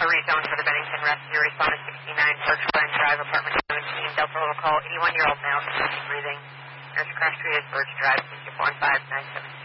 Alpha rezone for the Bennington Rescue. Responded 69, Birch Glen Drive, apartment 17, Delta Little Call, 81-year-old male, breathing. Nurse crash treated, Birch Drive, 615-972.